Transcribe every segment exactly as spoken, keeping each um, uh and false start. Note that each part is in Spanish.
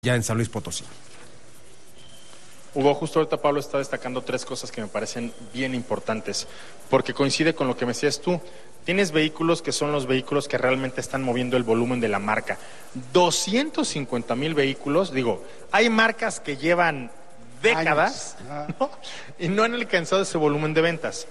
ya en San Luis Potosí. Hugo, justo ahorita Pablo está destacando tres cosas que me parecen bien importantes, porque coincide con lo que me decías tú. Tienes vehículos que son los vehículos que realmente están moviendo el volumen de la marca. doscientos cincuenta mil vehículos, digo, hay marcas que llevan décadas, ¿no? Y no han alcanzado ese volumen de ventas.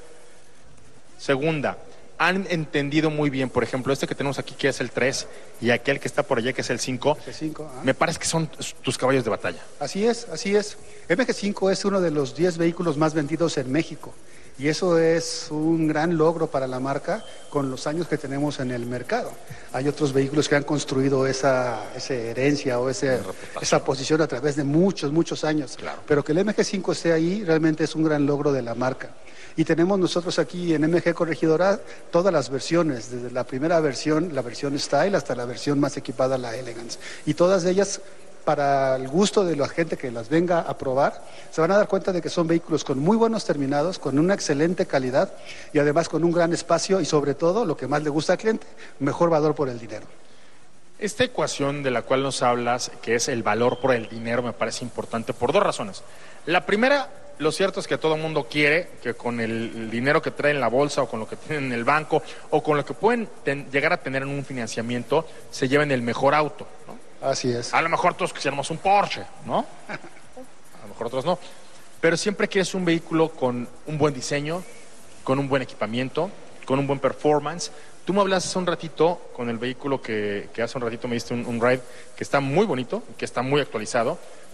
Segunda, han entendido muy bien, por ejemplo, este que tenemos aquí que es el tres y aquel que está por allá que es el cinco, el cinco ¿ah? Me parece que son tus caballos de batalla. Así es, así es. M G cinco es uno de los diez vehículos más vendidos en México y eso es un gran logro para la marca con los años que tenemos en el mercado. Hay otros vehículos que han construido esa, esa herencia o ese, esa posición a través de muchos, muchos años, Claro. Pero que el M G cinco esté ahí realmente es un gran logro de la marca. Y tenemos nosotros aquí en M G Corregidora todas las versiones, desde la primera versión, la versión Style, hasta la versión más equipada, la Elegance. Y todas ellas, para el gusto de la gente que las venga a probar, se van a dar cuenta de que son vehículos con muy buenos terminados, con una excelente calidad y además con un gran espacio y sobre todo, lo que más le gusta al cliente, mejor valor por el dinero. Esta ecuación de la cual nos hablas, que es el valor por el dinero, me parece importante por dos razones. La primera, lo cierto es que todo el mundo quiere que con el, el dinero que trae en la bolsa o con lo que tienen en el banco o con lo que pueden ten, llegar a tener en un financiamiento, se lleven el mejor auto, ¿no? Así es. A lo mejor todos quisiéramos un Porsche, ¿no? A lo mejor otros no. Pero siempre quieres un vehículo con un buen diseño, con un buen equipamiento, con un buen performance. Tú me hablaste hace un ratito con el vehículo que, que hace un ratito me diste un, un ride que está muy bonito, que está muy actualizado.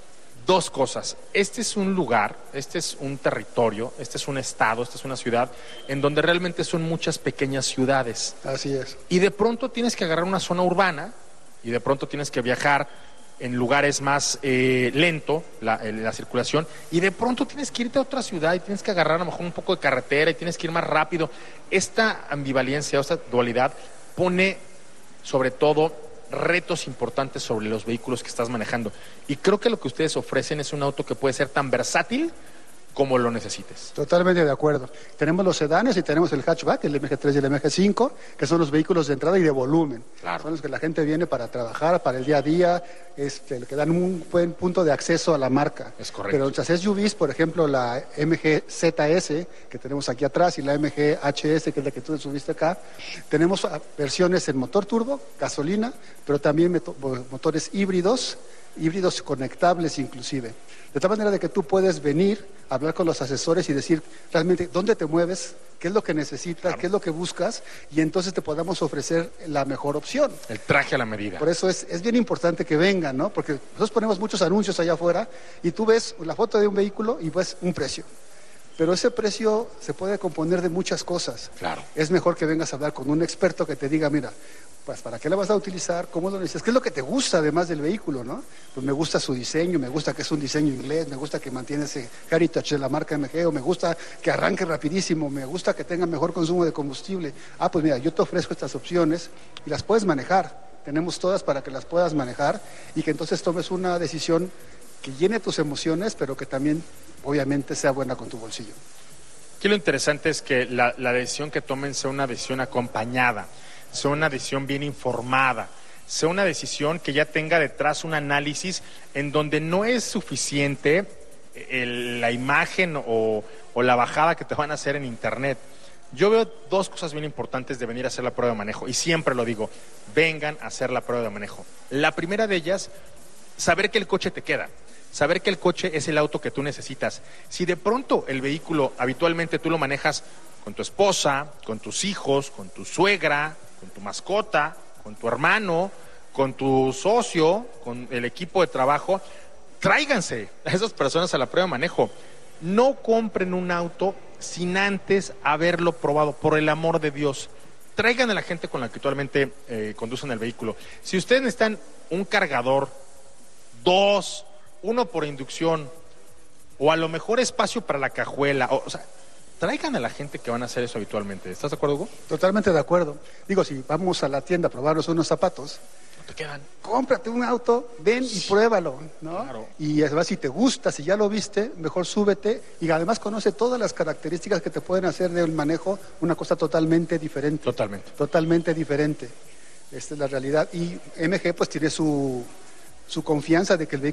Dos cosas. Este es un lugar, este es un territorio, este es un estado, esta es una ciudad en donde realmente son muchas pequeñas ciudades. Así es. Y de pronto tienes que agarrar una zona urbana y de pronto tienes que viajar en lugares más eh, lento la, la circulación y de pronto tienes que irte a otra ciudad y tienes que agarrar a lo mejor un poco de carretera y tienes que ir más rápido. Esta ambivalencia, esta dualidad pone sobre todo retos importantes sobre los vehículos que estás manejando y creo que lo que ustedes ofrecen es un auto que puede ser tan versátil como lo necesites. Totalmente de acuerdo. Tenemos los sedanes y tenemos el hatchback, el M G tres y el M G cinco, que son los vehículos de entrada y de volumen. Claro. Son los que la gente viene para trabajar, para el día a día, este, que dan un buen punto de acceso a la marca. Es correcto. Pero nuestras S U Vs, por ejemplo, la M G Z S, que tenemos aquí atrás, y la M G H S, que es la que tú subiste acá, tenemos versiones en motor turbo, gasolina, pero también motores híbridos, híbridos conectables inclusive. De tal manera de que tú puedes venir, hablar con los asesores y decir realmente dónde te mueves, qué es lo que necesitas, Claro. qué es lo que buscas, y entonces te podamos ofrecer la mejor opción. El traje a la medida. Por eso es, es bien importante que vengan, ¿no? Porque nosotros ponemos muchos anuncios allá afuera y tú ves la foto de un vehículo y ves un precio. Pero ese precio se puede componer de muchas cosas. Claro. Es mejor que vengas a hablar con un experto que te diga, mira, pues para qué la vas a utilizar, cómo lo necesitas, qué es lo que te gusta además del vehículo, ¿no? Pues me gusta su diseño, me gusta que es un diseño inglés, me gusta que mantiene ese heritage de la marca M G, o me gusta que arranque rapidísimo, me gusta que tenga mejor consumo de combustible. Ah, pues mira, yo te ofrezco estas opciones y las puedes manejar. Tenemos todas para que las puedas manejar y que entonces tomes una decisión que llene tus emociones, pero que también obviamente sea buena con tu bolsillo. Aquí lo interesante es que la, la decisión que tomen sea una decisión acompañada, sea una decisión bien informada, sea una decisión que ya tenga detrás un análisis en donde no es suficiente el, la imagen o, o la bajada que te van a hacer en internet. Yo veo dos cosas bien importantes de venir a hacer la prueba de manejo y siempre lo digo, vengan a hacer la prueba de manejo. La primera de ellas, saber que el coche te queda. Saber que el coche es el auto que tú necesitas. Si de pronto el vehículo habitualmente tú lo manejas con tu esposa, con tus hijos, con tu suegra, con tu mascota, con tu hermano, con tu socio, con el equipo de trabajo, tráiganse a esas personas a la prueba de manejo. No compren un auto sin antes haberlo probado, por el amor de Dios. Traigan a la gente con la que actualmente eh, conducen el vehículo. Si ustedes necesitan un cargador, dos, uno por inducción, o a lo mejor espacio para la cajuela, o, o sea, traigan a la gente que van a hacer eso habitualmente. ¿Estás de acuerdo, Hugo? Totalmente de acuerdo. Digo, si vamos a la tienda a probarnos unos zapatos, No te quedan. cómprate un auto, ven y pruébalo, ¿no? Claro. Y además si te gusta, si ya lo viste, mejor súbete y además conoce todas las características que te pueden hacer del manejo una cosa totalmente diferente. Totalmente. Totalmente diferente. Esta es la realidad. Y M G pues tiene su, su confianza de que el vehículo